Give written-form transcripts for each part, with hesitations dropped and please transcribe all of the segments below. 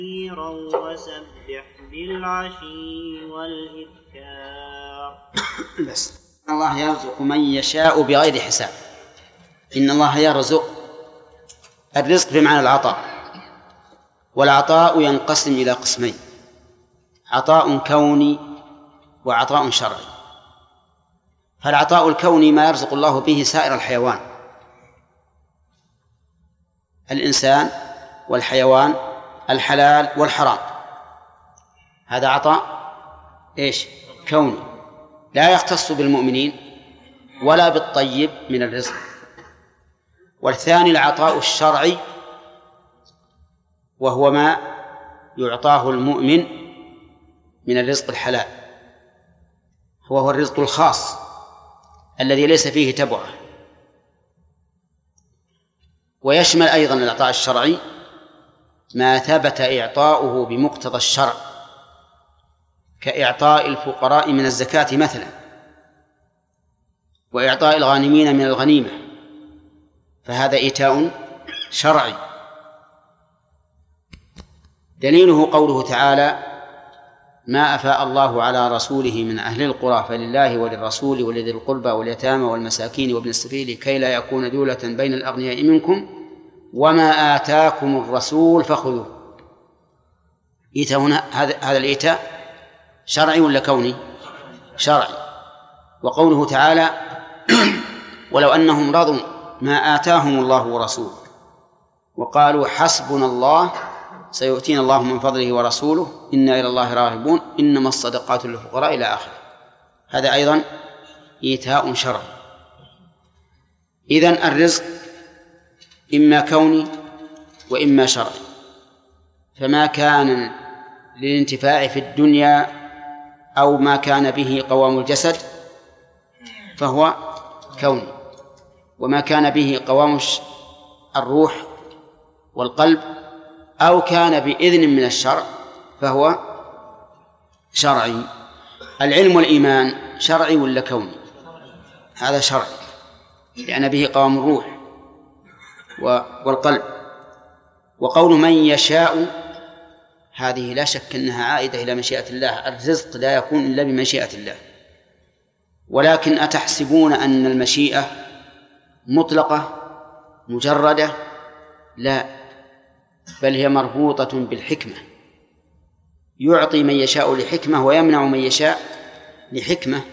وسبح بالعشي والإبكار. بس الله يرزق من يشاء بغير حساب. إن الله يرزق، الرزق بمعنى العطاء، والعطاء ينقسم إلى قسمين: عطاء كوني وعطاء شرعي. فالعطاء الكوني ما يرزق الله به سائر الحيوان، الإنسان والحيوان، الحلال والحرام، هذا عطاء كوني، لا يختص بالمؤمنين ولا بالطيب من الرزق. والثاني العطاء الشرعي، وهو ما يعطاه المؤمن من الرزق الحلال، وهو الرزق الخاص الذي ليس فيه تبعه. ويشمل أيضا العطاء الشرعي ما ثبت إعطاؤه بمقتضى الشرع، كإعطاء الفقراء من الزكاة مثلا، وإعطاء الغانمين من الغنيمة، فهذا إيتاء شرعي. دليله قوله تعالى: ما أفاء الله على رسوله من أهل القرى فلله وللرسول ولذي القربى واليتامى والمساكين وابن السبيل كي لا يكون دولة بين الأغنياء منكم وما آتاكم الرسول فخذوه. إيتاء هنا، هذا الإيتاء شرعي ولا كوني؟ شرعي. وقوله تعالى: ولو أنهم رضوا ما آتاهم الله ورسوله وقالوا حسبنا الله سيؤتينا الله من فضله ورسوله إنا إلى الله راغبون إنما الصدقات للفقراء إلى آخره، هذا أيضا إيتاء شرعي. إذن الرزق إما كوني وإما شرعي، فما كان للانتفاع في الدنيا أو ما كان به قوام الجسد فهو كوني، وما كان به قوام الروح والقلب أو كان بإذن من الشرع فهو شرعي. العلم والإيمان شرعي ولا كوني؟ هذا شرعي، لأن به قوام الروح والقلب. وقول من يشاء هذه لا شك أنها عائدة إلى مشيئة الله، الرزق لا يكون إلا بمشيئة الله. ولكن أتحسبون أن المشيئة مطلقة مجردة؟ لا، بل هي مربوطة بالحكمة، يعطي من يشاء لحكمة ويمنع من يشاء لحكمة.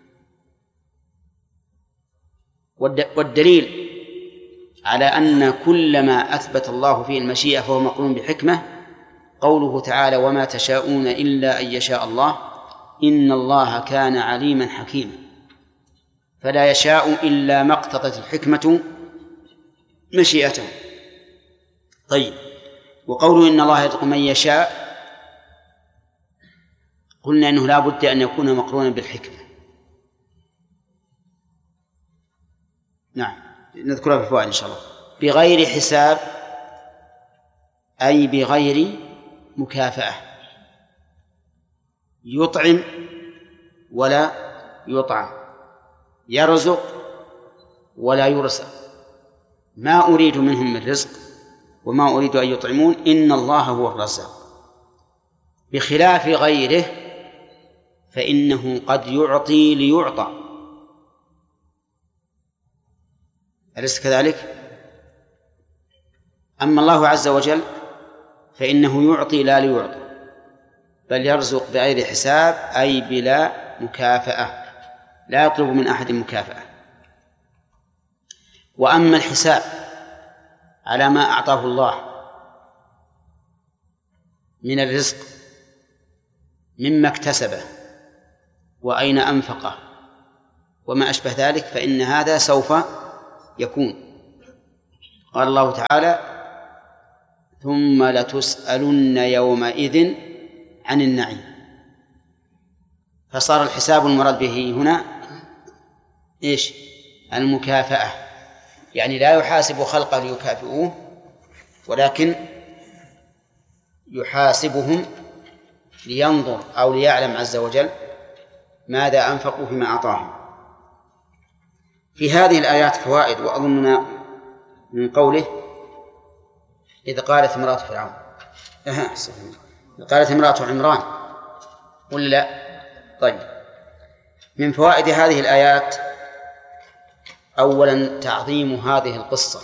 والدليل على أن كل ما أثبت الله فيه المشيئة فهو مقرون بحكمة قوله تعالى: وما تشاءون إلا أن يشاء الله إن الله كان عليما حكيما. فلا يشاء إلا ما اقتضت الحكمة مشيئته. طيب، وقوله إن الله يرزق من يشاء قلنا إنه لا بد أن يكون مقرونا بالحكمة. نعم، نذكرها في الفوائد إن شاء الله. بغير حساب أي بغير مكافأة، يطعم ولا يطعم، يرزق ولا يرزق، ما أريد منهم من رزق وما أريد أن يطعمون، إن الله هو الرزاق. بخلاف غيره فإنه قد يعطي ليعطى، أليس كذلك؟ أما الله عز وجل فإنه يعطي لا ليعطى، بل يرزق بغير حساب أي بلا مكافأة، لا يطلب من أحد مكافأة. وأما الحساب على ما أعطاه الله من الرزق مما اكتسبه وأين أنفقه وما أشبه ذلك فإن هذا سوف يكون. قال الله تعالى: ثم لتسألن يومئذ عن النعيم. فصار الحساب المراد به هنا المكافأة، يعني لا يحاسب خلقه ليكافئوه، ولكن يحاسبهم لينظر أو ليعلم عز وجل ماذا أنفقوا فيما أعطاهم. في هذه الآيات فوائد، وأظننا من قوله إذ قالت امرأة فرعون قالت امرأة عمران ولا لا؟ طيب، من فوائد هذه الآيات أولا تعظيم هذه القصة،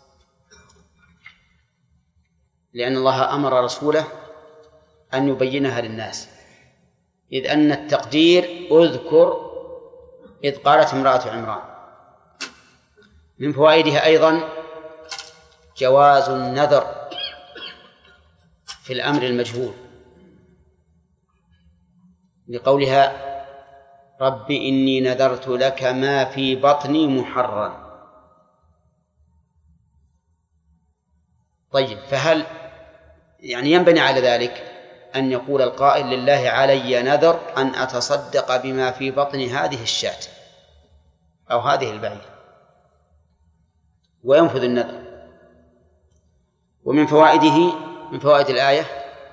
لأن الله أمر رسوله أن يبينها للناس، إذ أن التقدير اذكر إذ قالت امرأة عمران. من فوائدها أيضا جواز النذر في الأمر المجهول، لقولها رب إني نذرت لك ما في بطني محررا. طيب، فهل ينبني على ذلك أن يقول القائل لله علي نذر أن أتصدق بما في بطن هذه الشاة أو هذه البعير، وينفذ النذر. ومن فوائد الآية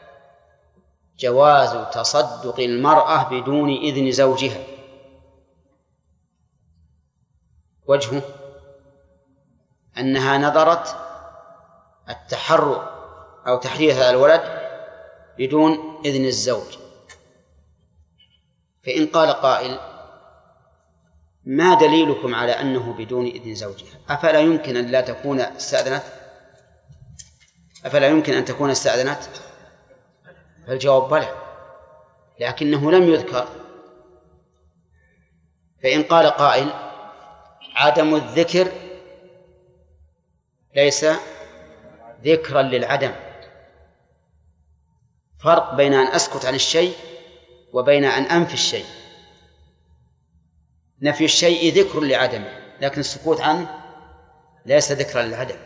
جواز تصدق المرأة بدون إذن زوجها. وجهه أنها نذرت التحرر أو تحرير هذا الولد بدون إذن الزوج. فإن قال قائل ما دليلكم على أنه بدون إذن زوجها؟ أفلا يمكن أن تكون استأذنت؟ فالجواب بلى، لكنه لم يذكر. فإن قال قائل عدم الذكر ليس ذكرا للعدم، فرق بين أن أسكت عن الشيء وبين أن أنفي الشيء. نفي الشيء ذكر لعدمه، لكن السكوت عنه ليس ذكرا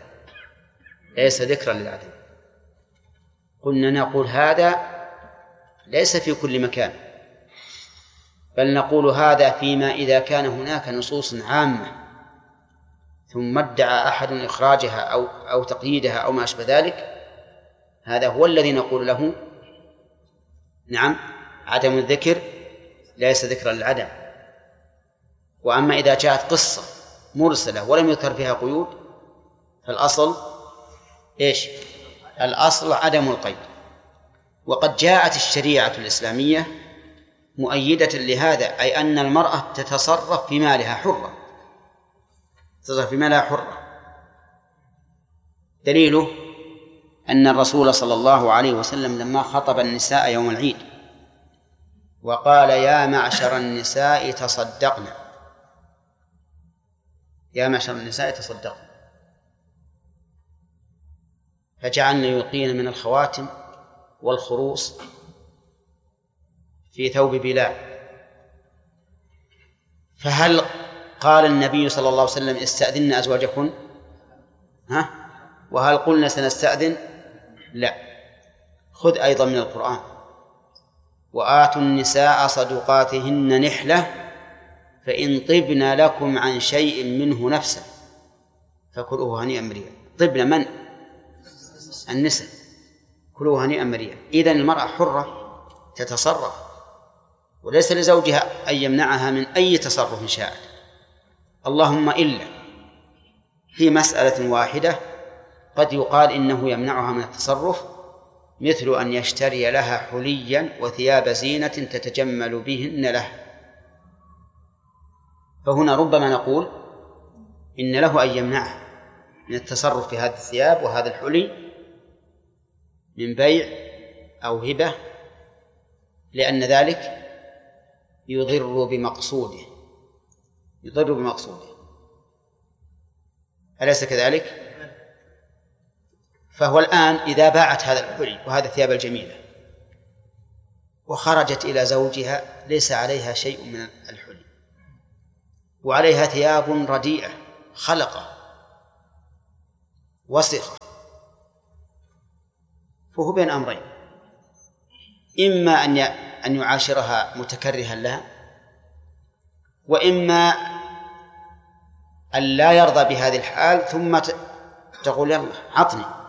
للعدم. قلنا نقول هذا ليس في كل مكان، بل نقول هذا فيما إذا كان هناك نصوص عامة ثم ادعى أحد إخراجها أو تقييدها أو ما أشبه ذلك، هذا هو الذي نقول له نعم عدم الذكر ليس ذكرا للعدم. وأما إذا جاءت قصة مرسلة ولم يذكر فيها قيود فالأصل إيش؟ الأصل عدم القيد. وقد جاءت الشريعة الإسلامية مؤيدة لهذا، أي أن المرأة تتصرف في مالها حرة، دليله أن الرسول صلى الله عليه وسلم لما خطب النساء يوم العيد وقال يا معشر النساء تصدقنا، فجعلنا يلقين من الخواتم والخروص في ثوب بلال. فهل قال النبي صلى الله عليه وسلم استأذن أزواجكن؟ وهل قلنا سنستأذن؟ لا. خذ أيضا من القرآن وآتوا النساء صدقاتهن نحلة فإن طبن لكم عن شيء منه نفسا فكلوه هنيئا مريئا. طبن من؟ النساء، كلوه هنيئا مريئا. إذن المرأة حرة تتصرف، وليس لزوجها أن يمنعها من أي تصرف شاءت، اللهم إلا في مسألة واحدة قد يقال إنه يمنعها من التصرف، مثل أن يشتري لها حليا وثياب زينة تتجمل بهن له، فهنا ربما نقول إن له أن يمنعها من التصرف في هذه الثياب وهذا الحلي من بيع أو هبة، لأن ذلك يضر بمقصوده. أليس كذلك؟ فهو الآن إذا باعت هذا الحلي وهذا الثياب الجميلة وخرجت إلى زوجها ليس عليها شيء من الحلي وعليها ثياب رديئة خلقة وسخة، فهو بين أمرين: إما أن يعاشرها متكرها لها، وإما أن لا يرضى بهذه الحال ثم تقول يلا عطني